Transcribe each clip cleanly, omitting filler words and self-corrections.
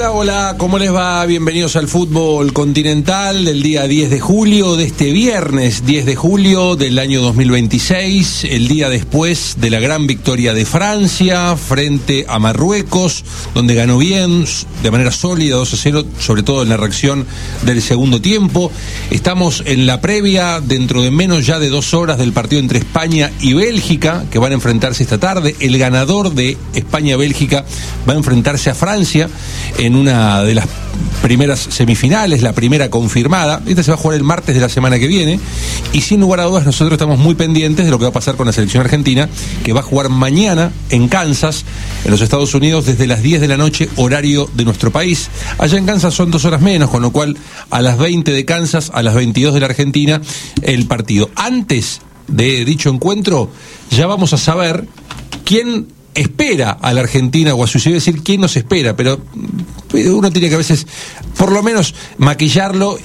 Hola, hola, ¿cómo les va? Bienvenidos al fútbol continental del día 10 de julio, de este viernes 10 de julio del año 2026, el día después de la gran victoria de Francia frente a Marruecos, donde ganó bien, de manera sólida, 2-0, sobre todo en la reacción del segundo tiempo. Estamos en la previa, dentro de menos ya de 2 horas, del partido entre España y Bélgica, que van a enfrentarse esta tarde. El ganador de España-Bélgica va a enfrentarse a Francia en una de las primeras semifinales, la primera confirmada. Esta se va a jugar el martes de la semana que viene, y sin lugar a dudas nosotros estamos muy pendientes de lo que va a pasar con la selección argentina, que va a jugar mañana en Kansas, en los Estados Unidos, desde las 10 de la noche, horario de nuestro país. Allá en Kansas son 2 horas menos, con lo cual a las 20 de Kansas, a las 22 de la Argentina, el partido. Antes de dicho encuentro, ya vamos a saber quién espera a la Argentina, o a su decir quién nos espera, pero uno tiene que a veces por lo menos maquillarlo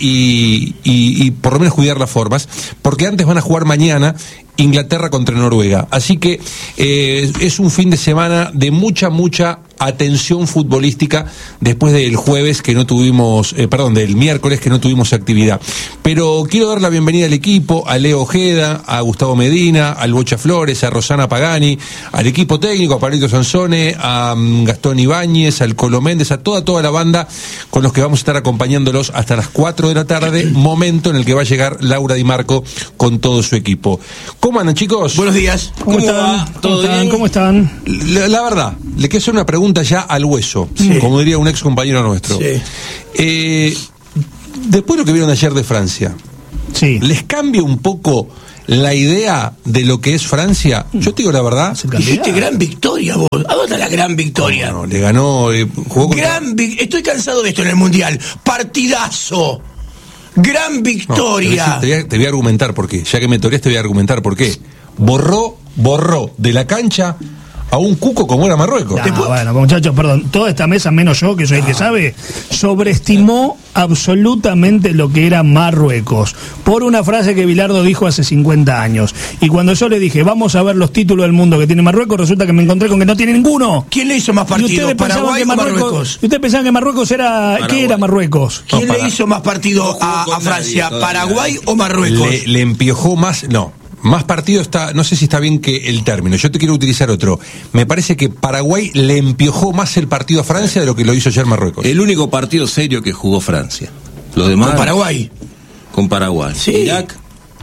y por lo menos cuidar las formas, porque antes van a jugar mañana Inglaterra contra Noruega, así que es un fin de semana de mucha atención futbolística después del jueves que no tuvimos, del miércoles que no tuvimos actividad. Pero quiero dar la bienvenida al equipo, a Leo Ojeda, a Gustavo Medina, al Bocha Flores, a Rosana Pagani, al equipo técnico, a Pablito Sansone, a Gastón Ibáñez, al Colo Méndez, a toda la banda con los que vamos a estar acompañándolos hasta las 4 de la tarde, momento en el que va a llegar Laura Di Marco con todo su equipo. ¿Cómo andan, chicos? Buenos días. ¿Cómo están? ¿Todo bien? ¿Cómo están? La verdad, le quiero hacer una pregunta ya al hueso, sí, como diría un ex compañero nuestro. Sí. Después de lo que vieron ayer de Francia, sí, ¿les cambia un poco la idea de lo que es Francia? Yo te digo la verdad. Dijiste gran victoria, vos. ¿A dónde está la gran victoria? No, le ganó, jugó contra... Estoy cansado de esto en el Mundial. Partidazo. Gran victoria. No, te voy a argumentar por qué. Ya que me toreaste, te voy a argumentar por qué. Borró de la cancha a un cuco como era Marruecos. Bueno, muchachos, perdón, toda esta mesa, menos yo, que soy el que sabe, sobreestimó absolutamente lo que era Marruecos, por una frase que Bilardo dijo hace 50 años. Y cuando yo le dije, vamos a ver los títulos del mundo que tiene Marruecos, resulta que me encontré con que no tiene ninguno. ¿Quién le hizo más partidos, Paraguay o Marruecos? ¿Y ustedes pensaban que Marruecos era... Paraguay. ¿Qué era Marruecos? ¿Quién le hizo más partidos a Francia, Paraguay o Marruecos? Le empiojó más, no. Más partido está, no sé si está bien que el término, yo te quiero utilizar otro. Me parece que Paraguay le empiojó más el partido a Francia de lo que lo hizo ayer Marruecos. El único partido serio que jugó Francia. Los demás. ¿Con Paraguay? Con Paraguay. Sí. Irak.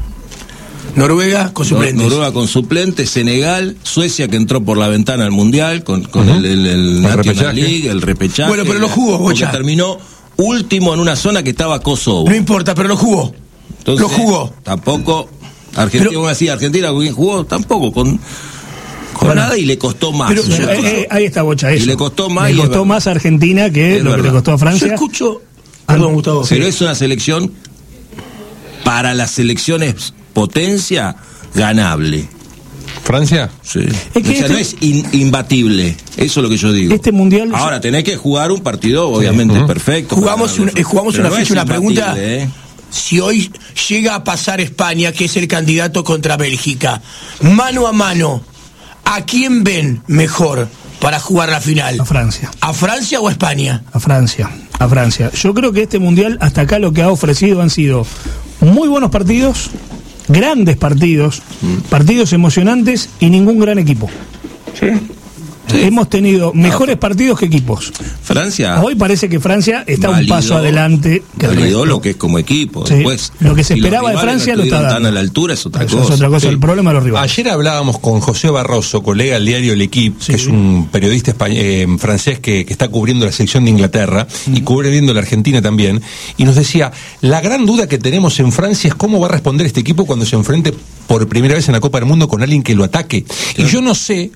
Noruega con suplentes. Noruega con suplentes, Senegal, Suecia, que entró por la ventana al Mundial con el National League, el repechaje. Bueno, pero lo jugó, Bocha. Terminó último en una zona que estaba Kosovo. No importa, pero lo jugó. Entonces, lo jugó. Tampoco. Argentina, ¿con quién jugó? Tampoco, con nada, y le costó más. Pero, ahí está, Bocha, eso. Y le costó más. Le costó más a Argentina que lo que le costó a Francia. Yo escucho... Perdón, Gustavo. Pero es una selección, para las selecciones potencia, ganable. ¿Francia? Sí. No es imbatible. Eso es lo que yo digo. Este mundial... Ahora, tenés que jugar un partido, obviamente, perfecto. Jugamos una ficha, una pregunta... ¿eh? Si hoy llega a pasar España, que es el candidato contra Bélgica, mano a mano, ¿a quién ven mejor para jugar la final? A Francia. ¿A Francia o a España? A Francia. Yo creo que este mundial, hasta acá, lo que ha ofrecido han sido muy buenos partidos, grandes partidos, partidos emocionantes y ningún gran equipo. Sí. Hemos tenido mejores partidos que equipos. Francia. Hoy parece que Francia está un paso adelante que el resto. Lo que es como equipo. Sí. Después, lo que se esperaba de Francia no lo está dando. Tan a la altura es otra cosa. Es otra cosa, el problema de los rivales. Ayer hablábamos con José Barroso, colega del diario L'Equipe, que es un periodista francés que está cubriendo la selección de Inglaterra y cubriendo la Argentina también, y nos decía, la gran duda que tenemos en Francia es cómo va a responder este equipo cuando se enfrente por primera vez en la Copa del Mundo con alguien que lo ataque. Y yo no sé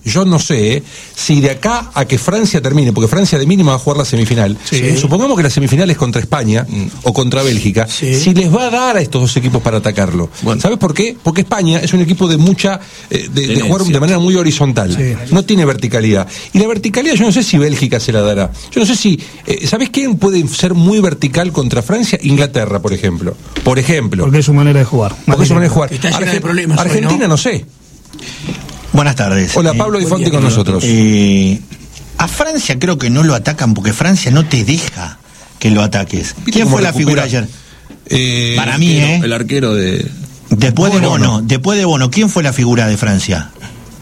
si de acá a que Francia termine, porque Francia de mínima va a jugar la semifinal, supongamos que la semifinal es contra España o contra Bélgica, si les va a dar a estos dos equipos para atacarlo. Bueno. ¿Sabes por qué? Porque España es un equipo de mucha de jugar de manera muy horizontal, no tiene verticalidad. Y la verticalidad yo no sé si Bélgica se la dará. Yo no sé si ¿sabes quién puede ser muy vertical contra Francia? Inglaterra, por ejemplo. Porque es su manera de jugar. Está llena de problemas. Argentina, no sé. Buenas tardes. Hola, Pablo Di Fonti con nosotros. A Francia creo que no lo atacan porque Francia no te deja que lo ataques. ¿Quién fue la figura ayer? Para mí, el arquero de... Después de Bono, ¿quién fue la figura de Francia?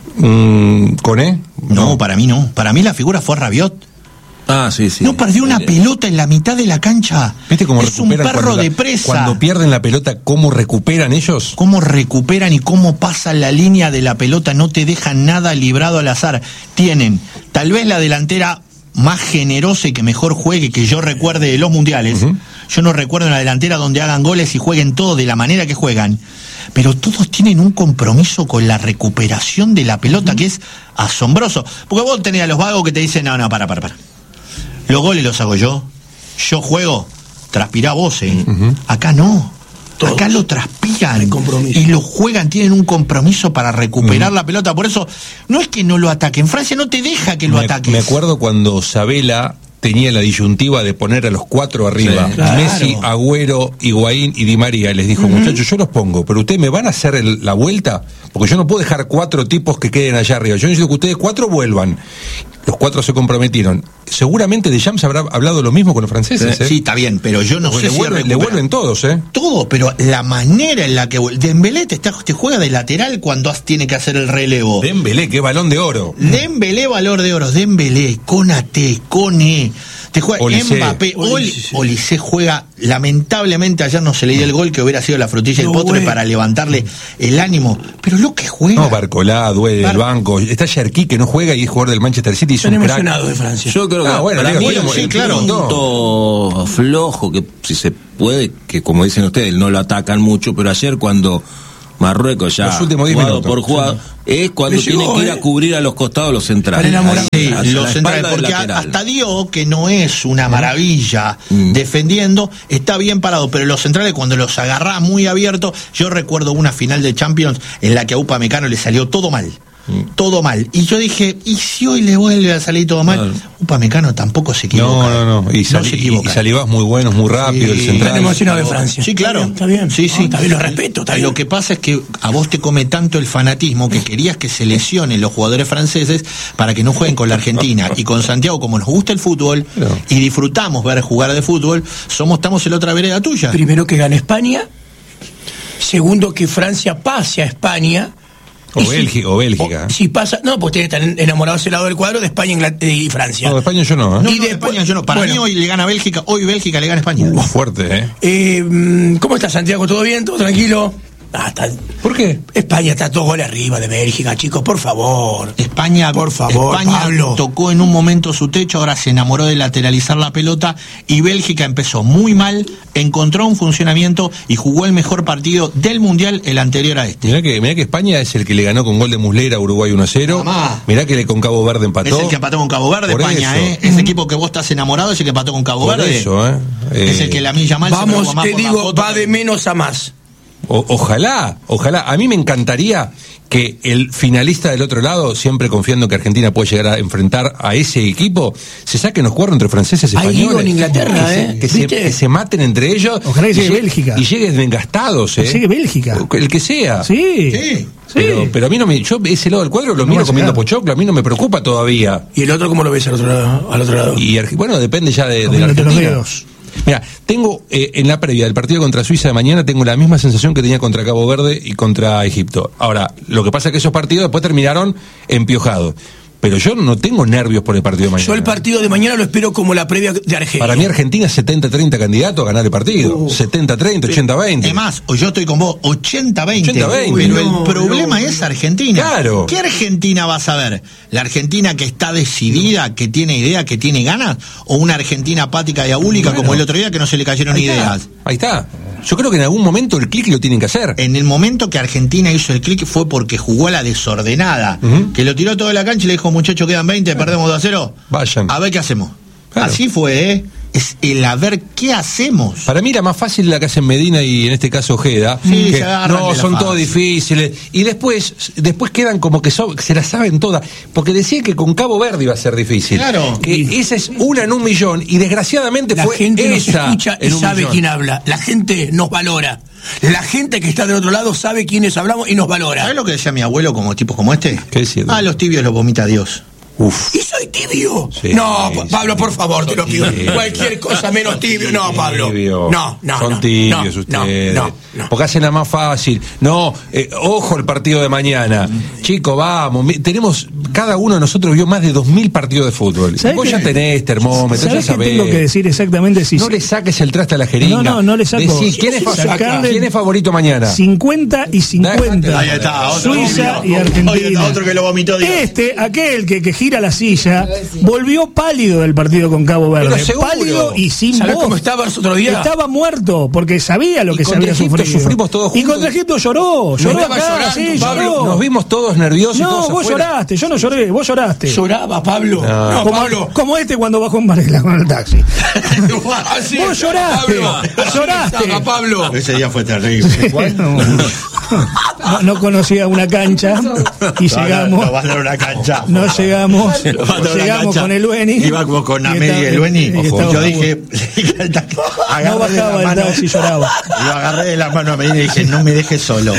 ¿Coné? No, para mí no. Para mí la figura fue Rabiot. Ah, sí. No perdió una pelota en la mitad de la cancha. ¿Viste cómo es un perro de presa. Cuando pierden la pelota, ¿cómo recuperan ellos? Cómo recuperan y cómo pasan la línea de la pelota, no te dejan nada librado al azar. Tienen tal vez la delantera más generosa y que mejor juegue que yo recuerde de los mundiales. Yo no recuerdo una delantera donde hagan goles y jueguen todo de la manera que juegan. Pero todos tienen un compromiso con la recuperación de la pelota que es asombroso. Porque vos tenés a los vagos que te dicen, no, para. Los goles los hago yo juego, transpirá vos, Acá no, todos. Acá lo transpiran y lo juegan, tienen un compromiso para recuperar la pelota, por eso no es que no lo ataquen, Francia no te deja que lo ataques. Me acuerdo cuando Sabela tenía la disyuntiva de poner a los 4 arriba, sí, claro. Messi, Agüero, Higuaín y Di María, les dijo, muchachos, yo los pongo, pero ustedes me van a hacer la vuelta, porque yo no puedo dejar 4 tipos que queden allá arriba, yo necesito que ustedes 4 vuelvan. Los 4 se comprometieron. Seguramente Deschamps habrá hablado lo mismo con los franceses. Sí, está bien, pero yo no sé si le vuelven todos, Todo, pero la manera en la que Dembélé te juega de lateral cuando tiene que hacer el relevo. Dembélé, qué balón de oro. Dembélé, valor de oro. Dembélé, Konaté, Koné. Te juega Olise. Mbappé, Olise juega, lamentablemente ayer no se le dio el gol que hubiera sido la frutilla del postre para levantarle el ánimo, pero lo que juega. No, Barcolá, duele del banco, está Cherki que no juega y es jugador del Manchester City. Están emocionados de Francia. Yo creo que para mí claro, un punto flojo que si se puede, que como dicen ustedes, no lo atacan mucho, pero ayer cuando Marruecos ya jugado por jugado, es cuando tiene que ir a cubrir a los costados los centrales. Los centrales, porque hasta dio que no es una maravilla defendiendo, está bien parado, pero los centrales cuando los agarrá muy abiertos, yo recuerdo una final de Champions en la que a Upamecano le salió todo mal. Y yo dije, ¿y si hoy le vuelve a salir todo mal? Upamecano tampoco se equivoca. No. Y Salivás muy buenos, muy rápido. Sí, están emocionados de Francia. Sí, claro. Está bien. Sí. Está bien, lo respeto. Lo que pasa es que a vos te come tanto el fanatismo que querías que se lesionen los jugadores franceses para que no jueguen con la Argentina. Y con Santiago, como nos gusta el fútbol y disfrutamos ver jugar de fútbol, estamos en la otra vereda tuya. Primero que gane España. Segundo que Francia pase a España. O Bélgica. Si pasa, no, pues ustedes están enamorados del lado del cuadro de España y Francia. No, de España yo no. Y de España yo no. Para mí hoy le gana Bélgica, hoy Bélgica le gana España. Fuerte, ¿Cómo está Santiago? ¿Todo bien? ¿Todo tranquilo? ¿Por qué? España está 2 goles arriba de Bélgica, chicos, por favor. España Pablo. Tocó en un momento su techo, ahora se enamoró de lateralizar la pelota y Bélgica empezó muy mal, encontró un funcionamiento y jugó el mejor partido del Mundial, el anterior a este. Mirá que España es el que le ganó con gol de Muslera a Uruguay 1-0. Mirá que con Cabo Verde empató. Es el que empató con Cabo Verde, por España, eso. Ese equipo que vos estás enamorado es el que empató con Cabo Verde. Eso, Es el que la milla mal. Vamos, te digo, va de menos a más. Ojalá. A mí me encantaría que el finalista del otro lado, siempre confiando que Argentina puede llegar a enfrentar a ese equipo, se saquen los cuernos entre franceses y españoles. Ahí digo en Inglaterra, que se maten entre ellos. Ojalá que llegue Bélgica. Y lleguen desgastados, Que llegue Bélgica. El que sea. Sí. Pero a mí no me... Yo ese lado del cuadro lo miro comiendo pochoclo, a mí no me preocupa todavía. ¿Y el otro cómo lo ves al otro lado? Y bueno, depende ya de la Argentina. Mira, tengo en la previa del partido contra Suiza de mañana, tengo la misma sensación que tenía contra Cabo Verde y contra Egipto. Ahora, lo que pasa es que esos partidos después terminaron empiojados. Pero yo no tengo nervios por el partido de mañana. Yo el partido de mañana lo espero como la previa de Argentina. Para mí Argentina es 70-30 candidato a ganar el partido. 70-30, 80-20. Es más, yo estoy con vos, 80-20. 80-20. Pero el problema es Argentina. Claro. ¿Qué Argentina vas a ver? ¿La Argentina que está decidida, que tiene idea, que tiene ganas? ¿O una Argentina apática y abúlica como el otro día que no se le cayeron ideas? Ahí está. Yo creo que en algún momento el clic lo tienen que hacer. En el momento que Argentina hizo el clic fue porque jugó a la desordenada, que lo tiró todo de la cancha y le dijo, muchachos, quedan 20, perdemos 2-0. Vayan. A ver qué hacemos. Claro. Así fue, Es el a ver qué hacemos. Para mí era más fácil la que hacen Medina y en este caso Ojeda. Sí, que no, son todos difíciles. Y después quedan como que se la saben todas. Porque decían que con Cabo Verde iba a ser difícil. Claro. Que esa es una en 1.000.000. Y desgraciadamente la fue gente esa. Nos escucha y sabe quién habla. La gente nos valora. La gente que está del otro lado sabe quiénes hablamos y nos valora. ¿Sabes lo que decía mi abuelo como tipos como este? ¿Qué decía? Los tibios los vomita Dios. Uf. Y soy tibio. Sí, no, Pablo, por favor, te lo pido. tibio. Cualquier cosa menos tibio. No, Pablo. Tibio. No. Son tibios ustedes. No. Porque hacen la más fácil. No, ojo el partido de mañana. Chicos, vamos. Tenemos, cada uno de nosotros vio más de 2.000 partidos de fútbol. Vos ya tenés termómetro, ya ¿Sabés qué sabés. tengo que decir exactamente? Si no le saques el traste a la jeringa. No le saco. Decí, ¿quién es favorito mañana? 50 y 50. Ahí está, otro Suiza y Oye, Argentina. otro que lo vomitó. Aquel que gira la silla, volvió pálido del partido con Cabo Verde. Pero seguro. Pálido y sin ¿Sabés voz. cómo estaba el otro día? Estaba muerto, porque sabía lo Y que se contra había Egipto sufrido. sufrimos todos Y juntos. contra Egipto lloró estaba acá, llorando, sí, Pablo. lloró. Nos vimos todos nerviosos y No, todos vos afuera. lloraste, yo no lloré, vos lloraste. Lloraba, Pablo. No, Pablo. Como cuando bajó en Varela con el taxi. Así Vos es, lloraste, Pablo. lloraste. Así estaba, Pablo. Ese día fue terrible. No conocía una cancha y llegamos. No va a dar una cancha. No llegamos. No va a dar una Llegamos cancha. con el Lueni. Íbamos con Y Amedi y el estaba- Lueni. y estaba- Yo dije, No bajaba el taxi, lloraba. Lo agarré de la mano a Medina y dije, no me dejes solo.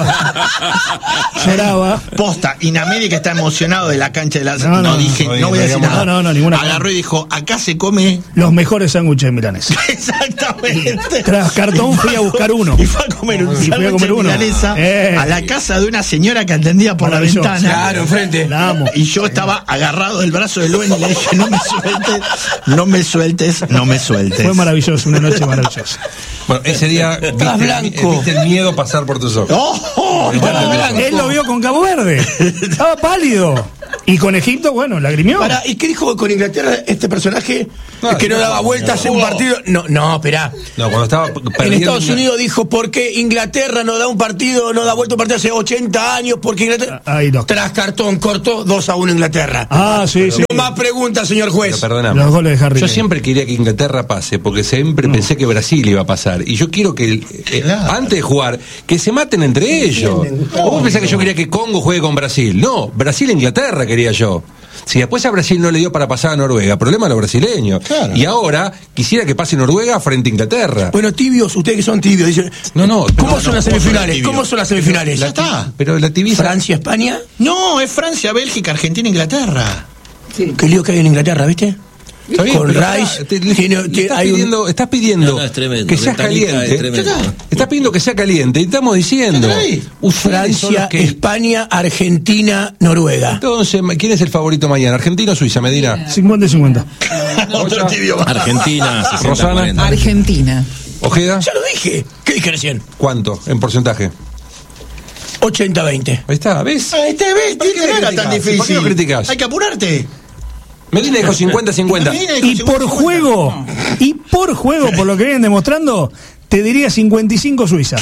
Lloraba. Posta, y Namedi, que está emocionado de la cancha de la... No, No dije, no voy a decir nada. No, ninguna. Agarró y dijo, acá se come... Los mejores sándwiches milaneses. Exactamente. Tras cartón fui a buscar uno. Y fue a comer un Y fui a sándwich comer de uno. milanesa a la casa de una señora que atendía por la Maravilloso. ventana. Claro, enfrente. La amo. Y yo estaba agarrado del brazo de Luen y le dije, no me sueltes, no me sueltes, no me sueltes. Fue maravilloso, una noche maravillosa. Bueno, ese día Estás blanco. viste el miedo pasar por tus ojos. ¡Oh! Él lo vio con Cabo Verde. Estaba pálido. Y con Egipto, bueno, lagrimió. ¿Y qué dijo con Inglaterra este personaje? No, que no daba vueltas en un partido. No, esperá. No, cuando estaba En perdiendo Estados Unidos dijo, ¿por qué Inglaterra no da un partido, no da vuelta un partido hace 80 años? Porque Inglaterra... Ahí no. Tras cartón corto, 2-1 Inglaterra. Sí. No más preguntas, señor juez. Pero perdóname. Los goles de Harry Yo Kane. siempre quería que Inglaterra pase, porque siempre pensé que Brasil iba a pasar. Y yo quiero que, antes de jugar, que se maten entre ellos. ¿O vos pensás que yo quería que Congo juegue con Brasil? No, Brasil e Inglaterra quería yo. Si después a Brasil no le dio para pasar a Noruega, problema a los brasileños. Claro. Y ahora quisiera que pase Noruega frente a Inglaterra. Bueno, tibios, ustedes que son tibios, dicen. ¿Cómo son las semifinales? ¿Cómo son las semifinales? Ya está. Pero la tibieza... Francia, España. No, es Francia, Bélgica, Argentina, Inglaterra. Qué lío que hay en Inglaterra, ¿viste? Está bien, Con pero Rice. estás pidiendo Es tremendo. que seas Británica caliente. es tremendo. Estás pidiendo que sea caliente y estamos diciendo ustedes son los Francia, que... España, Argentina, Noruega. Entonces, ¿quién es el favorito mañana? ¿Argentina o Suiza, Medina? 50 y 50. Otro tibio más. Argentina, 60, Rosana. 40. Argentina. ¿Ojeda? Ya lo dije. ¿Qué dije recién? ¿Cuánto en porcentaje? 80-20. Ahí está, ¿ves? Ves, ¿Por qué no era criticás? tan difícil. ¿Por qué lo criticás? Hay que apurarte. Medina dijo 50-50. Y por juego, por lo que vienen demostrando, te diría 55 Suiza.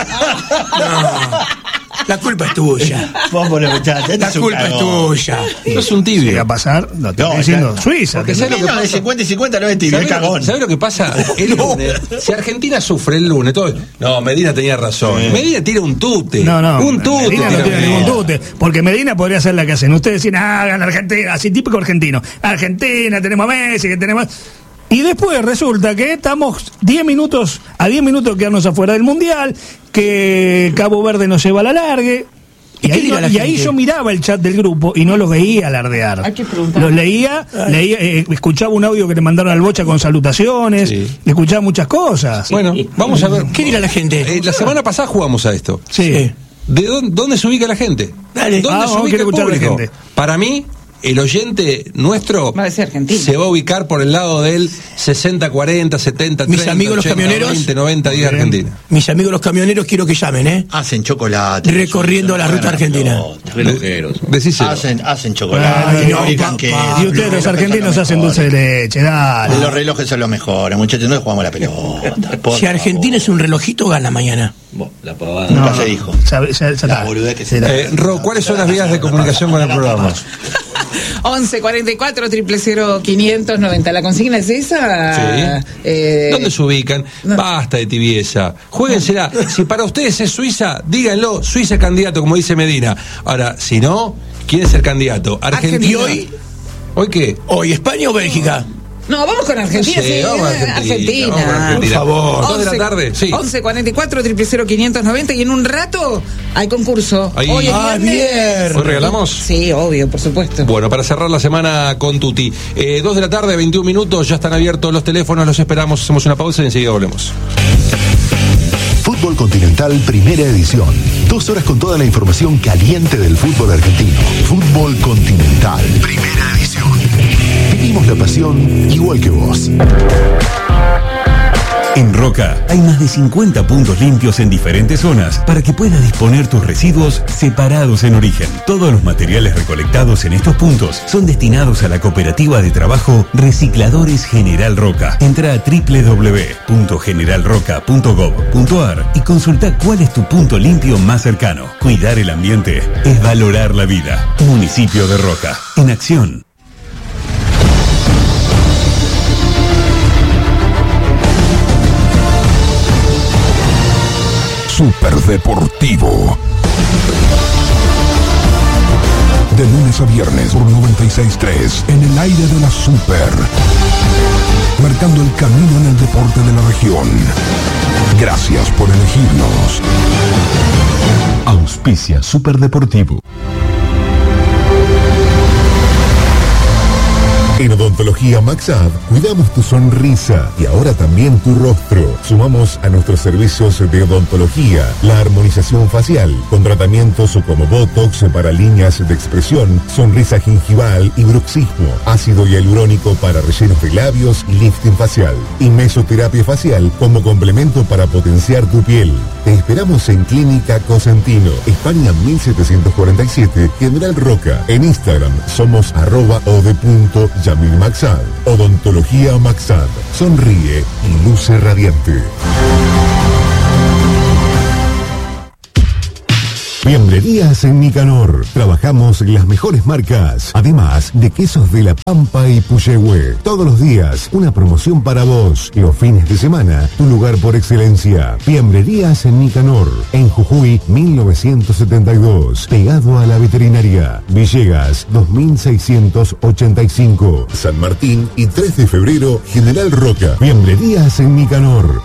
La culpa es tuya. Vos ponés, muchacho, este La es un culpa es cagón. tuya. Eso es un Si va tibio. a pasar, lo estoy No, diciendo. ya- Suiza. porque ¿sabes lo que No, de pasa? 50 y 50 no es tibio, es cagón. ¿Sabes lo que pasa? El lunes, si Argentina sufre el lunes, todo. No, Medina tenía razón. Medina tira un tute. No, Un tute. Medina no tira tiene Medina. ningún tute. Porque Medina podría ser la que hacen. Ustedes decían, gana Argentina, así típico argentino. Argentina, tenemos a Messi, que tenemos. Y después resulta que estamos 10 minutos de quedarnos afuera del Mundial, que Cabo Verde nos lleva a la largue. ¿Y qué dirá la Y ahí gente? yo miraba el chat del grupo y no los veía alardear. Hay que preguntar. Los leía, escuchaba un audio que le mandaron al Bocha con salutaciones, Sí. escuchaba muchas cosas. Bueno, vamos a ver. ¿Qué dirá la gente? La semana pasada jugamos a esto. Sí. ¿De dónde se ubica la gente? Dale. ¿Dónde se Vamos, ubica quiero el escuchar a la público? gente. Para mí, el oyente nuestro Va a ser Argentina. se va a ubicar por el lado del 60-40, 70-30, Mis amigos los 80, camioneros. 20, 90, 10 Argentina. Mis amigos los camioneros quiero que llamen, ¿eh? Hacen chocolate. Recorriendo la ruta argentina. Relojeros. Decíselo. Hacen chocolate. Ay, no, fabrican queso. Y ustedes los argentinos hacen dulce de leche, dale. Los relojes son los mejores, muchachos, no jugamos a la pelota. Por Si Argentina es un relojito, gana mañana. La pavada. favor. Nunca se dijo. Ya está. La boludez que se da. Ro, ¿cuáles son las vías de comunicación con el programa? 11 44 000 590. ¿La consigna es esa? ¿Dónde se ubican? no. Basta de tibieza. Juéguensela. Si para ustedes es Suiza, díganlo. Suiza es candidato, como dice Medina. Ahora, si no, ¿quién es el candidato? Argentina. ¿Y hoy? ¿Hoy qué? ¿Hoy España o Bélgica? No, vamos con Argentina, sí. Vamos a Argentina. Por favor. 2 de la tarde, sí. 1144-000-590 y en un rato hay concurso. Hoy es viernes. ¿Hoy regalamos? Sí, obvio, por supuesto. Bueno, para cerrar la semana con Tuti. 2 de la tarde, 21 minutos, ya están abiertos los teléfonos, los esperamos, hacemos una pausa y enseguida volvemos. Fútbol Continental, primera edición. 2 horas con toda la información caliente del fútbol argentino. Fútbol Continental, primera edición. Vivimos la pasión igual que vos. En Roca hay más de 50 puntos limpios en diferentes zonas para que puedas disponer tus residuos separados en origen. Todos los materiales recolectados en estos puntos son destinados a la cooperativa de trabajo Recicladores General Roca. Entra a www.generalroca.gov.ar y consulta cuál es tu punto limpio más cercano. Cuidar el ambiente es valorar la vida. Municipio de Roca, en acción. Superdeportivo. De lunes a viernes por 96.3 en el aire de la Super. Marcando el camino en el deporte de la región. Gracias por elegirnos. Auspicia Superdeportivo. En Odontología Maxad cuidamos tu sonrisa y ahora también tu rostro. Sumamos a nuestros servicios de odontología la armonización facial con tratamientos como Botox para líneas de expresión, sonrisa gingival y bruxismo, ácido hialurónico para rellenos de labios y lifting facial y mesoterapia facial como complemento para potenciar tu piel. Te esperamos en Clínica Cosentino, España 1747, General Roca. En Instagram somos @od.Yamil Maxad. Odontología Maxad. Sonríe y luce radiante. Fiambrerías en Nicanor. Trabajamos las mejores marcas, además de quesos de La Pampa y Puyehue. Todos los días, una promoción para vos. Los fines de semana, tu lugar por excelencia. Fiambrerías en Nicanor. En Jujuy, 1972. Pegado a la veterinaria. Villegas, 2685. San Martín y 3 de febrero, General Roca. Fiambrerías en Nicanor.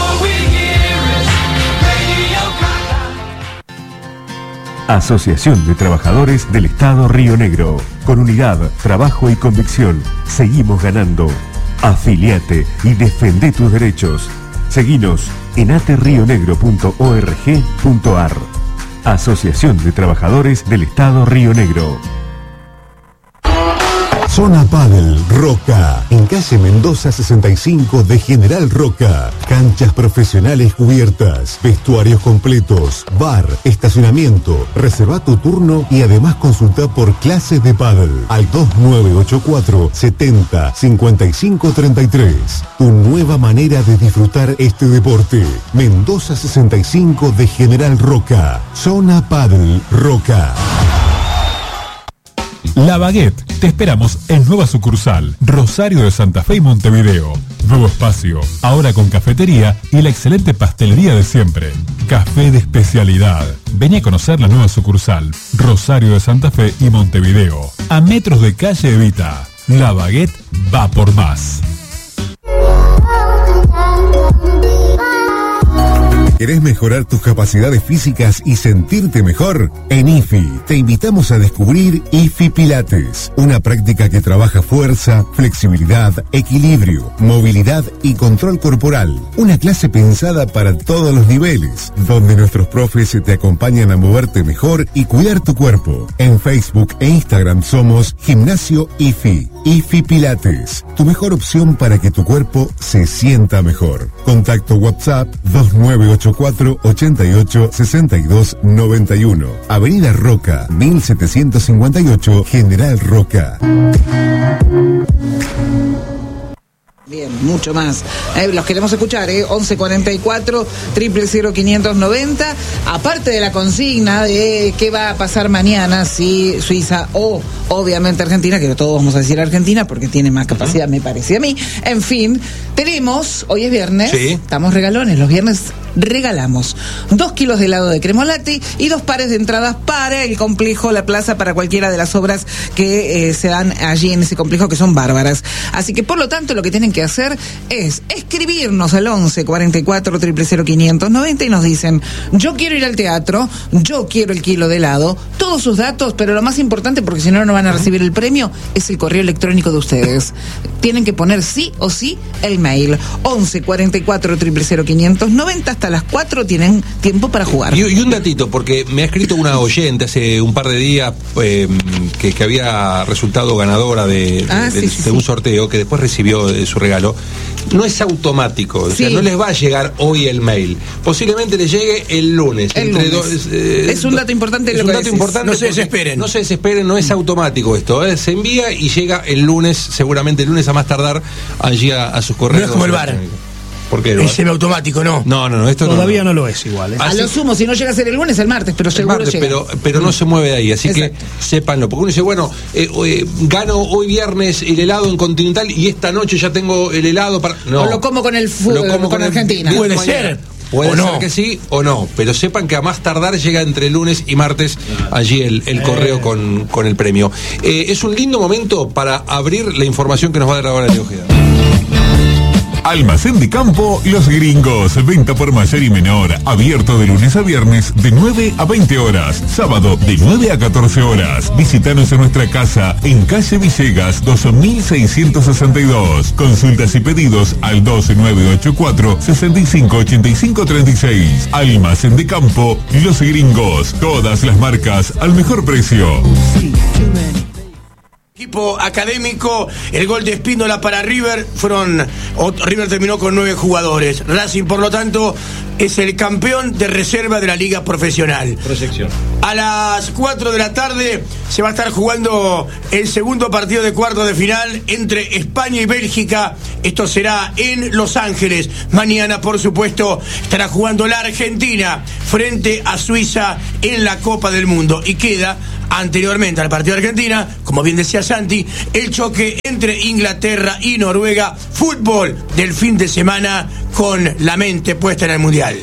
Asociación de Trabajadores del Estado Río Negro. Con unidad, trabajo y convicción, seguimos ganando. Afiliate y defendé tus derechos. Seguinos en aterrionegro.org.ar. Asociación de Trabajadores del Estado Río Negro. Zona Padel Roca, en calle Mendoza 65 de General Roca. Canchas profesionales cubiertas, vestuarios completos, bar, estacionamiento. Reserva tu turno y además consulta por clases de pádel al 2984 70 55 33. Tu nueva manera de disfrutar este deporte. Mendoza 65 de General Roca. Zona Padel Roca. La Baguette. Te esperamos en nueva sucursal, Rosario de Santa Fe y Montevideo. Nuevo espacio, ahora con cafetería y la excelente pastelería de siempre. Café de especialidad. Vení a conocer la nueva sucursal, Rosario de Santa Fe y Montevideo. A metros de calle Evita. La Baguette va por más. ¿Querés mejorar tus capacidades físicas y sentirte mejor? En IFI te invitamos a descubrir IFI Pilates, una práctica que trabaja fuerza, flexibilidad, equilibrio, movilidad y control corporal. Una clase pensada para todos los niveles, donde nuestros profes te acompañan a moverte mejor y cuidar tu cuerpo. En Facebook e Instagram somos Gimnasio IFI. IFI Pilates, tu mejor opción para que tu cuerpo se sienta mejor. Contacto WhatsApp 2984 88 62 91. Avenida Roca, 1758, General Roca. Bien, mucho más. Los queremos escuchar, 1144 000 590. Aparte de la consigna de qué va a pasar mañana si Suiza o obviamente Argentina, que todos vamos a decir Argentina porque tiene más capacidad, me parece a mí. En fin, Tenemos, hoy es viernes, Sí. estamos regalones, los viernes regalamos 2 kilos de helado de Cremolati y 2 pares de entradas para el complejo La Plaza, para cualquiera de las obras que se dan allí en ese complejo, que son bárbaras. Así que por lo tanto lo que tienen que hacer es escribirnos al 11 44 000 590 y nos dicen: yo quiero ir al teatro, yo quiero el kilo de helado, todos sus datos, pero lo más importante, porque si no van a recibir el premio, es el correo electrónico de ustedes. Tienen que poner sí o sí el mail 11 44 000 590. Hasta las 4 tienen tiempo para jugar. Y un datito, porque me ha escrito una oyente hace un par de días que había resultado ganadora de un sorteo, que después recibió su regalo. No es automático, o sea, no les va a llegar hoy el mail. Posiblemente les llegue el lunes. Es un dato importante. Es un dato importante. No se desesperen. No se desesperen, no es automático esto. Se envía y llega el lunes, seguramente el lunes a más tardar, allí a sus correos. No es como el bar. ¿Por qué? Es semiautomático, ¿no? No, esto todavía no lo es igual. A lo sumo, si no llega a ser el lunes, el martes, pero seguro llega. Pero no se mueve de ahí, así que sépanlo. Porque uno dice, bueno, gano hoy viernes el helado en Continental y esta noche ya tengo el helado para... No. O lo como con el fútbol, con Argentina. Puede ser. Puede ser que sí o no, pero sepan que a más tardar llega entre lunes y martes allí el correo con el premio. Es un lindo momento para abrir la información que nos va a dar ahora Leo Ojeda. Almacén de Campo Los Gringos, venta por mayor y menor, abierto de lunes a viernes de 9 a 20 horas, sábado de 9 a 14 horas. Visítanos en nuestra casa en calle Villegas 2662. Consultas y pedidos al 12984-658536. Almacén de Campo Los Gringos, todas las marcas al mejor precio. Equipo académico, el gol de Espíndola para River, River terminó con 9 jugadores. Racing, por lo tanto, es el campeón de reserva de la liga profesional. Proyección. A las 4 de la tarde se va a estar jugando el segundo partido de cuartos de final entre España y Bélgica. Esto será en Los Ángeles. Mañana, por supuesto, estará jugando la Argentina frente a Suiza en la Copa del Mundo. Y queda, anteriormente al partido de Argentina, como bien decía Santi, el choque entre Inglaterra y Noruega. Fútbol del fin de semana con la mente puesta en el Mundial.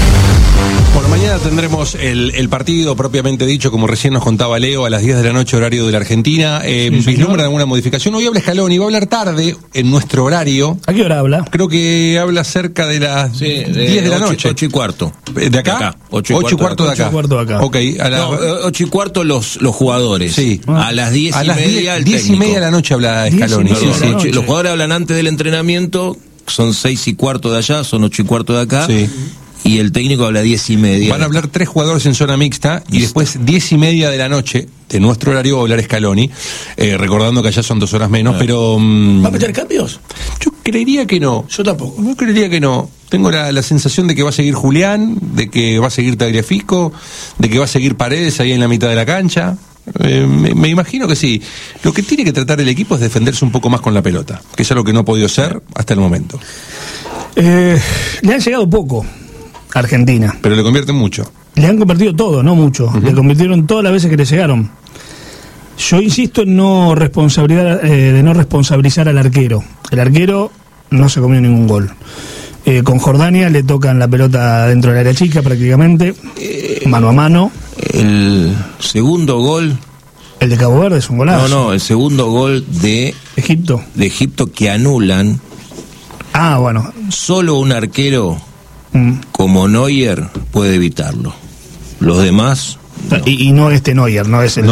Bueno, mañana tendremos el partido propiamente dicho, como recién nos contaba Leo, a las 10 de la noche, horario de la Argentina. ¿Vislumbran alguna modificación? Hoy habla Scaloni, va a hablar tarde en nuestro horario. ¿A qué hora habla? Creo que habla cerca de las 10 de la noche. 8 y cuarto. ¿De acá? 8 y cuarto de acá. 8 y cuarto de acá. Ok. 8 y cuarto los jugadores. Sí. A las 10 y media el 10 y media de la noche habla Scaloni. Los jugadores hablan antes del entrenamiento, son 6 y cuarto de allá, son 8 y cuarto de acá. Sí. Y el técnico habla 10 y media. Van a hablar 3 jugadores en zona mixta y después 10 y media de la noche de nuestro horario va a hablar Scaloni, recordando que allá son 2 horas menos, pero... ¿Va a meter cambios? Yo creería que no. Yo tampoco. Yo creería que no. Tengo la sensación de que va a seguir Julián, de que va a seguir Tagliafico, de que va a seguir Paredes ahí en la mitad de la cancha. Me imagino que sí. Lo que tiene que tratar el equipo es defenderse un poco más con la pelota, que es algo que no ha podido ser hasta el momento. Le han llegado poco a Argentina. Pero le convierten mucho. Le han convertido todo, no mucho. Le convirtieron todas las veces que le llegaron. Yo insisto en no responsabilizar al arquero. El arquero no se comió ningún gol. Con Jordania le tocan la pelota dentro del área chica prácticamente, mano a mano. El segundo gol... El de Cabo Verde es un golazo. No, el segundo gol de Egipto. De Egipto que anulan. Ah, bueno. Solo un arquero como Neuer puede evitarlo. Los demás... No. Y no este Neuer, no es el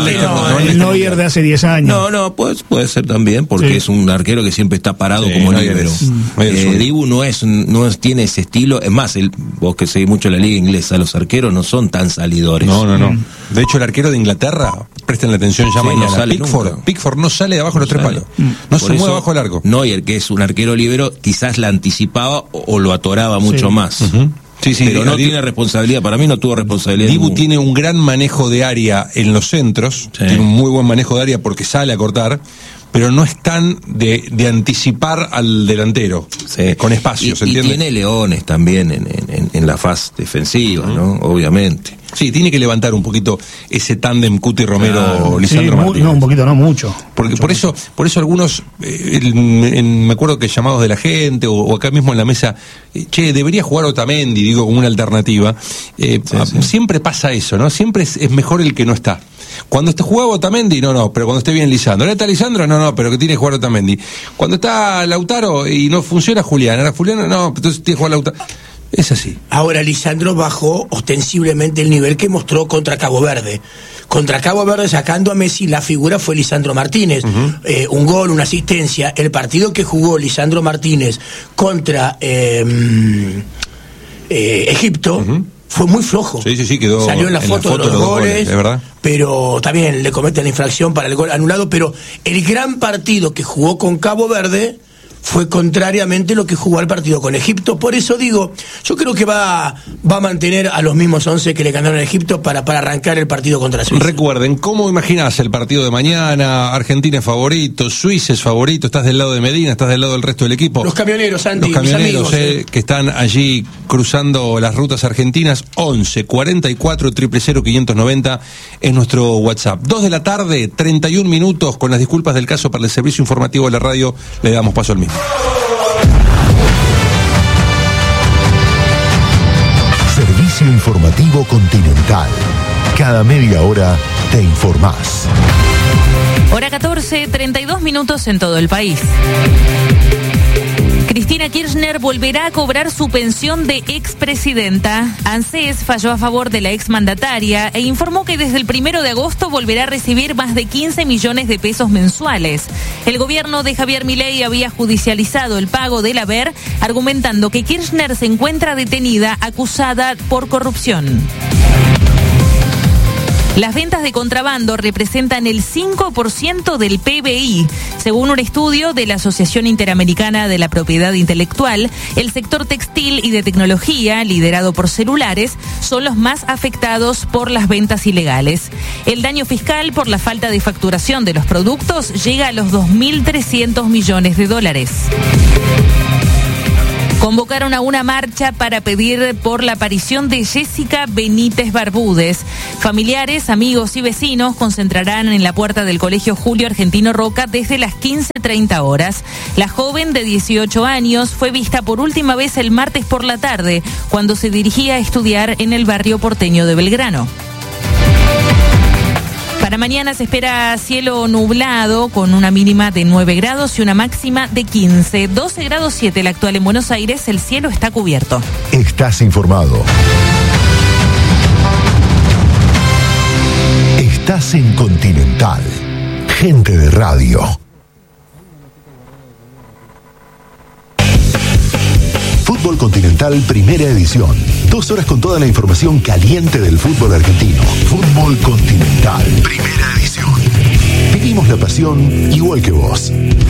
Neuer de hace 10 años. No, puede ser también, porque es un arquero que siempre está parado como líbero. Dibu no tiene ese estilo. Es más, vos que seguís mucho la liga inglesa, los arqueros no son tan salidores. No. De hecho, el arquero de Inglaterra, presten la atención ya mañana, Pickford no sale de abajo de los 3 palos. No se mueve abajo del arco. Neuer, que es un arquero líbero, quizás la anticipaba o lo atoraba mucho más. Sí, pero no tiene responsabilidad. Para mí no tuvo responsabilidad. Dibu tiene un gran manejo de área en los centros, tiene un muy buen manejo de área porque sale a cortar, pero no es tan de anticipar al delantero, con espacios, ¿entiendes? Y tiene leones también en la fase defensiva, ¿no? Obviamente. Sí, tiene que levantar un poquito ese tándem Cuti Romero, Lisandro Martínez. No, un poquito, no mucho. Porque por eso algunos, me acuerdo que llamados de la gente o acá mismo en la mesa, debería jugar Otamendi, digo, como una alternativa. Siempre pasa eso, ¿no? Siempre es mejor el que no está. Cuando jugaba Otamendi, no, pero cuando esté bien Lisandro. ¿Ahora está Lisandro? No, pero que tiene que jugar Otamendi. Cuando está Lautaro y no funciona Julián. Ahora Julián, no, entonces tiene que jugar Lautaro. Es así. Ahora Lisandro bajó ostensiblemente el nivel que mostró contra Cabo Verde. Contra Cabo Verde, sacando a Messi, la figura fue Lisandro Martínez. Un gol, una asistencia. El partido que jugó Lisandro Martínez contra Egipto fue muy flojo. Sí, quedó. Salió en la foto de los goles, de verdad. Pero también le cometen la infracción para el gol anulado. Pero el gran partido que jugó con Cabo Verde fue contrariamente lo que jugó al partido con Egipto. Por eso digo, yo creo que va a mantener a los mismos 11 que le ganaron a Egipto para arrancar el partido contra Suiza. Recuerden, ¿cómo imaginás el partido de mañana? Argentina es favorito, Suiza es favorito, estás del lado de Medina, estás del lado del resto del equipo. Los camioneros, Santi, los camioneros, mis amigos, que están allí cruzando las rutas argentinas. 11 44 000 590 es nuestro WhatsApp. 2 de la tarde, 31 minutos, con las disculpas del caso para el servicio informativo de la radio, le damos paso al mismo. Servicio informativo Continental. Cada media hora te informás. Hora 14, 32 minutos en todo el país. Cristina Kirchner volverá a cobrar su pensión de expresidenta. ANSES falló a favor de la exmandataria e informó que desde el 1 de agosto volverá a recibir más de 15 millones de pesos mensuales. El gobierno de Javier Milei había judicializado el pago del haber, argumentando que Kirchner se encuentra detenida acusada por corrupción. Las ventas de contrabando representan el 5% del PBI. Según un estudio de la Asociación Interamericana de la Propiedad Intelectual, el sector textil y de tecnología, liderado por celulares, son los más afectados por las ventas ilegales. El daño fiscal por la falta de facturación de los productos llega a los 2.300 millones de dólares. Convocaron a una marcha para pedir por la aparición de Jessica Benítez Barbúdez. Familiares, amigos y vecinos concentrarán en la puerta del Colegio Julio Argentino Roca desde las 15:30 horas. La joven de 18 años fue vista por última vez el martes por la tarde, cuando se dirigía a estudiar en el barrio porteño de Belgrano. Para mañana se espera cielo nublado con una mínima de 9 grados y una máxima de 15. 12 grados 7 la actual en Buenos Aires, el cielo está cubierto. Estás informado. Estás en Continental. Gente de radio. Fútbol Continental, primera edición. 2 horas con toda la información caliente del fútbol argentino. Fútbol Continental, primera edición. Vivimos la pasión igual que vos.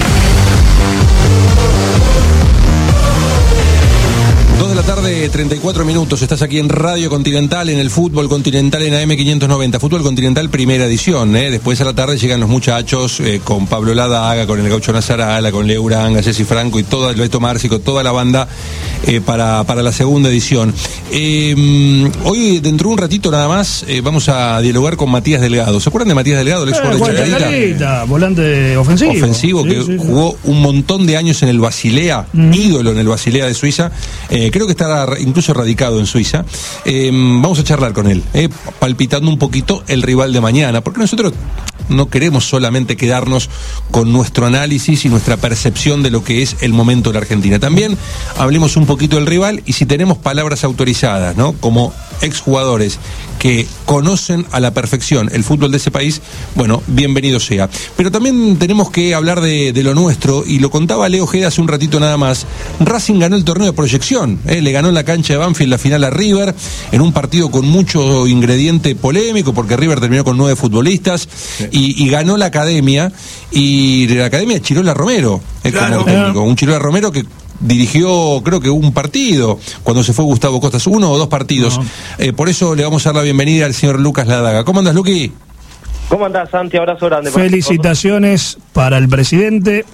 2 de la tarde, 34 minutos. Estás aquí en Radio Continental, en el Fútbol Continental en AM590. Fútbol Continental, primera edición. Después a la tarde llegan los muchachos con Pablo Ladaga, con el Gaucho Nazarala, con Leo Uranga, Ceci Franco y todo el Beto Márcico, toda la banda para la segunda edición. Hoy, dentro de un ratito nada más, vamos a dialogar con Matías Delgado. ¿Se acuerdan de Matías Delgado, el ex jugador de Chacarita? Volante ofensivo. Ofensivo, que jugó un montón de años en el Basilea, ídolo en el Basilea de Suiza. Creo que está incluso radicado en Suiza. Vamos a charlar con él, palpitando un poquito el rival de mañana, porque nosotros no queremos solamente quedarnos con nuestro análisis y nuestra percepción de lo que es el momento de la Argentina. También hablemos un poquito del rival y si tenemos palabras autorizadas, ¿no? Como exjugadores que conocen a la perfección el fútbol de ese país, bueno, bienvenido sea. Pero también tenemos que hablar de lo nuestro, y lo contaba Leo Ojeda hace un ratito nada más. Racing ganó el torneo de proyección, le ganó en la cancha de Banfield la final a River, en un partido con mucho ingrediente polémico, porque River terminó con 9 futbolistas, y ganó la academia, y de la academia Chirola Romero, como técnico, un Chirola Romero que dirigió, creo que un partido cuando se fue Gustavo Costas, 1 o 2 partidos. Por eso le vamos a dar la bienvenida al señor Lucas Ladaga. ¿Cómo andas, Luqui? ¿Cómo andás, Santi? Abrazo grande. Felicitaciones para el presidente,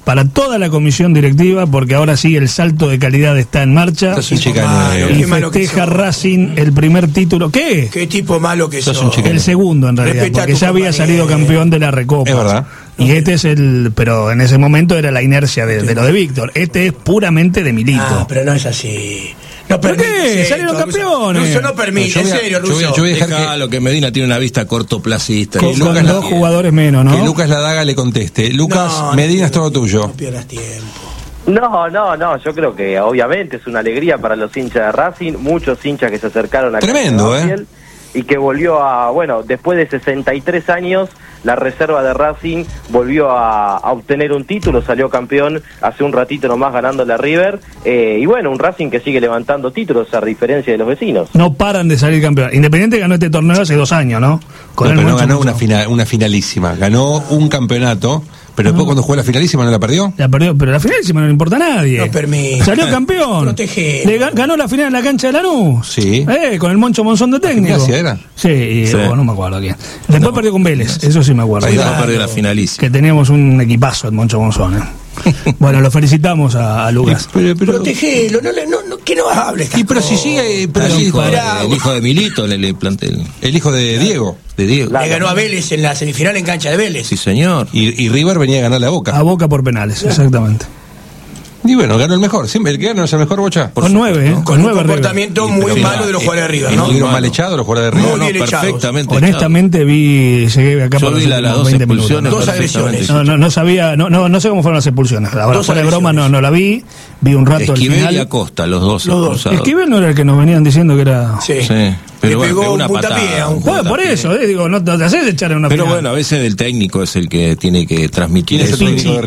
para toda la comisión directiva, porque ahora sí el salto de calidad está en marcha. Sos un chicano. Y festeja Racing el primer título. ¿Qué? Qué tipo malo que sos. El segundo, en realidad, Respeta porque ya había salido campeón de la Recopa. Es verdad. Y este es pero en ese momento era la inercia de lo de Víctor. Este es puramente de Milito. Pero no es así. No ¿Por qué? Salieron campeones. Russo no permite, en serio, Russo. Yo voy a dejar lo que Medina tiene una vista cortoplacista. Con dos jugadores menos, ¿no? Que Lucas Ladaga le conteste. Lucas, Medina es todo tuyo. No pierdas tiempo. No, yo creo que obviamente es una alegría para los hinchas de Racing, muchos hinchas que se acercaron a Tremendo, Banfield, y que volvió después de 63 años, la reserva de Racing volvió a obtener un título, salió campeón hace un ratito nomás ganándole a River, y un Racing que sigue levantando títulos a diferencia de los vecinos. No paran de salir campeón. Independiente ganó este torneo hace 2 años, ¿no? Pero no ganó una finalísima, ganó un campeonato. Pero después cuando jugó la finalísima no la perdió. La perdió, pero la finalísima no le importa a nadie. No permite. Salió campeón. Ganó la final en la cancha de Lanús. Sí. Con el Moncho Monzón de técnico. ¿Qué era? Sí, no me acuerdo quién. Después perdió con Vélez, eso sí me acuerdo. Ahí perdió la finalísima. Que teníamos un equipazo el Moncho Monzón, Bueno, lo felicitamos a Lucas. Protegelo, que no hables. Pero si sigue, el hijo de Milito le plantel. El hijo de Diego. Le ganó a Vélez en la semifinal en cancha de Vélez. Sí, señor. Y River venía a ganarle a Boca. A Boca por penales, exactamente. Y ganó el mejor. Siempre el que gana es el mejor, Bocha. Con 9, ¿no? Con un comportamiento muy malo de los jugadores de River, ¿no? ¿Estuvieron mal echados los jugadores de River? Muy bien perfectamente. Honestamente llegué acá por las 20 minutos. 2 agresiones. No sabía, no sé cómo fueron las expulsiones. Ahora, fuera de broma no la vi un rato al final. Esquivel y Acosta, los dos. Esquivel no era el que nos venían diciendo que era... Sí. Pero le pegó un puntapié a un jugador. Por eso, digo, no te haces echar en una Pero final. a veces el técnico es el que tiene que transmitir eso.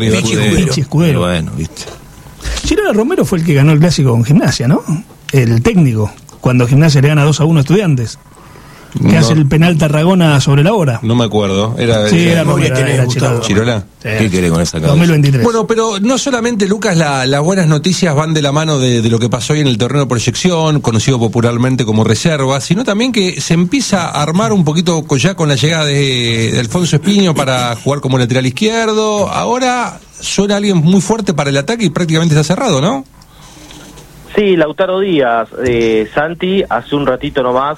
Pichi Escudero. Bueno, viste. Chirola Romero fue el que ganó el clásico con Gimnasia, ¿no? El técnico, cuando Gimnasia le gana 2-1 a Estudiantes. Que hace el penal Tarragona sobre la hora. No me acuerdo. Era Romero, era Chirola. ¿Qué quiere con esa cabeza? 2023. Bueno, pero no solamente, Lucas, las buenas noticias van de la mano de lo que pasó hoy en el torneo de proyección, conocido popularmente como reserva, sino también que se empieza a armar un poquito ya con la llegada de Alfonso Espiño para jugar como lateral izquierdo. Ahora suena alguien muy fuerte para el ataque y prácticamente está cerrado, ¿no? Sí, Lautaro Díaz, Santi, hace un ratito nomás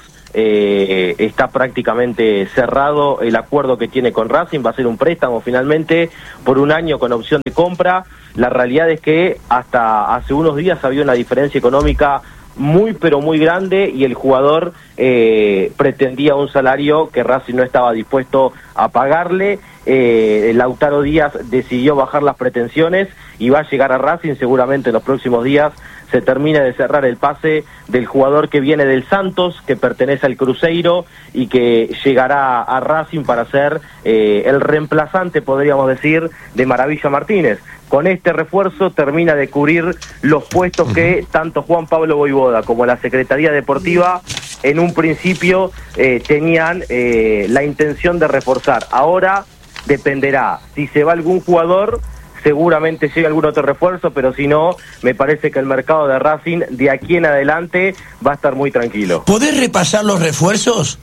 está prácticamente cerrado el acuerdo que tiene con Racing, va a ser un préstamo finalmente por 1 año con opción de compra. La realidad es que hasta hace unos días había una diferencia económica muy pero muy grande y el jugador pretendía un salario que Racing no estaba dispuesto a pagarle. Lautaro Díaz decidió bajar las pretensiones y va a llegar a Racing seguramente en los próximos días. Se termina de cerrar el pase del jugador que viene del Santos, que pertenece al Cruzeiro y que llegará a Racing para ser el reemplazante, podríamos decir, de Maravilla Martínez. Con este refuerzo termina de cubrir los puestos que tanto Juan Pablo Voivoda como la Secretaría Deportiva en un principio tenían la intención de reforzar. Ahora dependerá, si se va algún jugador, seguramente llega algún otro refuerzo, pero si no, me parece que el mercado de Racing de aquí en adelante va a estar muy tranquilo. ¿Podés repasar los refuerzos?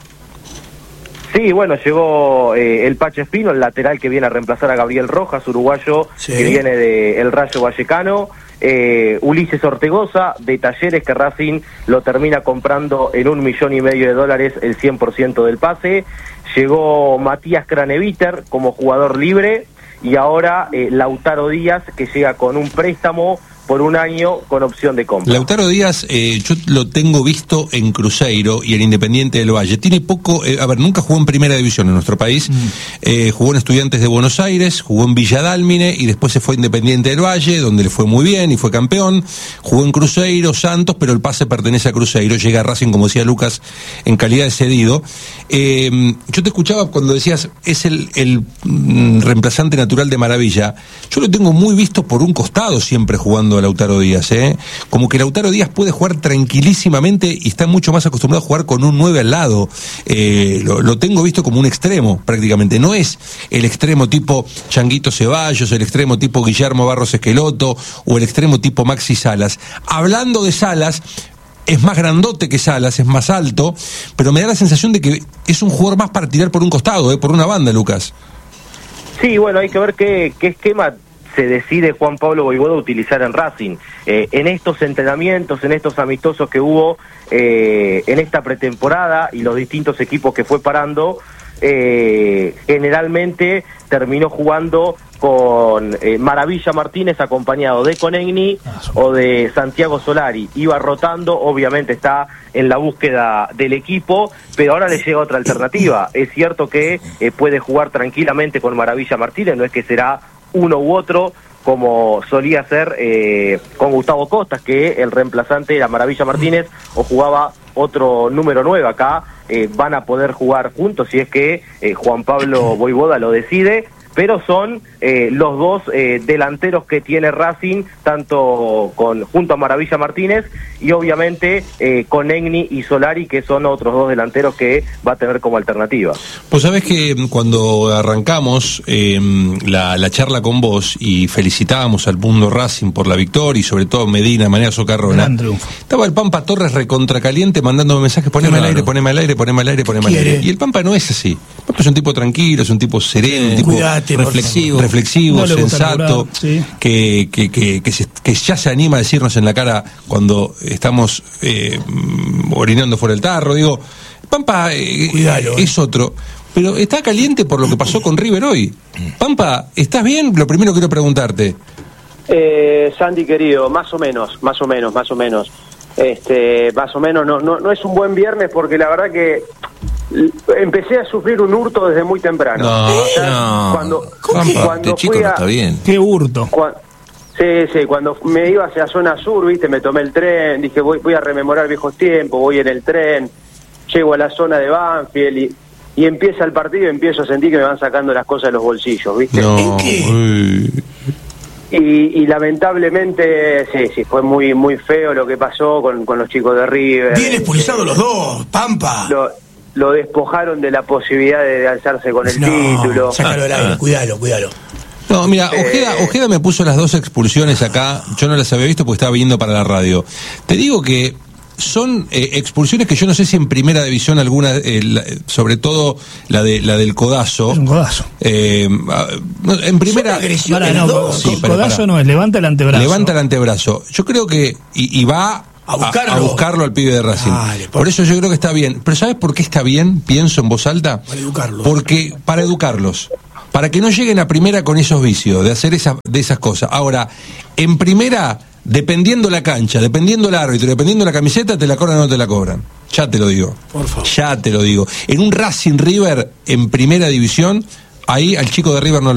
Sí, bueno, llegó el Pache Espino, el lateral que viene a reemplazar a Gabriel Rojas, uruguayo, que viene del Rayo Vallecano. Ulises Ortegoza, de Talleres, que Racing lo termina comprando en $1,5 millones, el 100% del pase. Llegó Matías Craneviter como jugador libre. Y ahora Lautaro Díaz, que llega con un préstamo por 1 año con opción de compra. Lautaro Díaz, yo lo tengo visto en Cruzeiro y en Independiente del Valle. Tiene poco, nunca jugó en primera división en nuestro país. Jugó en Estudiantes de Buenos Aires, jugó en Villa Dálmine y después se fue a Independiente del Valle, donde le fue muy bien y fue campeón. Jugó en Cruzeiro, Santos, pero el pase pertenece a Cruzeiro. Llega a Racing, como decía Lucas, en calidad de cedido. Yo te escuchaba cuando decías, es el reemplazante natural de Maravilla. Yo lo tengo muy visto por un costado siempre jugando a Lautaro Díaz, como que Lautaro Díaz puede jugar tranquilísimamente y está mucho más acostumbrado a jugar con un 9 al lado. Lo tengo visto como un extremo prácticamente, no es el extremo tipo Changuito Ceballos, el extremo tipo Guillermo Barros Esqueloto o el extremo tipo Maxi Salas. Hablando de Salas, es más grandote que Salas, es más alto, pero me da la sensación de que es un jugador más para tirar por un costado, por una banda, Lucas. Sí, bueno, hay que ver qué esquema se decide Juan Pablo Voivoda utilizar en Racing. En estos entrenamientos, en estos amistosos que hubo en esta pretemporada y los distintos equipos que fue parando, generalmente terminó jugando con Maravilla Martínez acompañado de Conegni o de Santiago Solari. Iba rotando, obviamente está en la búsqueda del equipo, pero ahora le llega otra alternativa. Es cierto que puede jugar tranquilamente con Maravilla Martínez, no es que será uno u otro, como solía ser con Gustavo Costas, que el reemplazante era Maravilla Martínez o jugaba otro número 9. Acá van a poder jugar juntos si es que Juan Pablo Voivoda lo decide, pero son los dos delanteros que tiene Racing, tanto junto a Maravilla Martínez y obviamente con Egni y Solari, que son otros dos delanteros que va a tener como alternativa. Pues sabés que cuando arrancamos la charla con vos y felicitábamos al mundo Racing por la victoria y sobre todo Medina, Manera Socarrona, estaba el Pampa Torres recontracaliente mandándome mensajes: poneme al aire, poneme al aire, poneme al aire, poneme al aire. Y el Pampa no es así. El Pampa es un tipo tranquilo, es un tipo sereno, un tipo reflexivo, no sensato, sí, que ya se anima a decirnos en la cara cuando estamos orinando fuera del tarro. Digo, Pampa es otro, pero está caliente por lo que pasó con River hoy. Pampa, ¿estás bien? Lo primero quiero preguntarte. Sandy querido, más o menos. Más o menos, no es un buen viernes porque la verdad que empecé a sufrir un hurto desde muy temprano. Cuando chico no está bien. ¿Qué hurto? Sí, cuando me iba hacia zona sur, viste, me tomé el tren, dije voy a rememorar viejos tiempos, voy en el tren, llego a la zona de Banfield y empieza el partido y empiezo a sentir que me van sacando las cosas de los bolsillos, viste. ¿En qué? Y lamentablemente sí, fue muy muy feo lo que pasó con los chicos de River. Bien expulsados los dos, Pampa. Lo despojaron de la posibilidad de alzarse con el título. Sácalo del aire, cuídalo. No, mira, Ojeda me puso las dos expulsiones acá, yo no las había visto porque estaba viendo para la radio. Te digo que son expulsiones que yo no sé si en primera división alguna, sobre todo la del codazo. Es un codazo. En primera. Codazo no es, levanta el antebrazo. Levanta el antebrazo. Yo creo que y va a buscarlo al pibe de Racing. Por eso yo creo que está bien. Pero ¿sabes por qué está bien? Pienso en voz alta. Para educarlos. Porque para educarlos. Para que no lleguen a primera con esos vicios de hacer esas cosas. Ahora, en primera, dependiendo la cancha, dependiendo el árbitro, dependiendo la camiseta, te la cobran o no te la cobran. Ya te lo digo. Por favor. Ya te lo digo. En un Racing River en primera división, ahí al chico de River no lo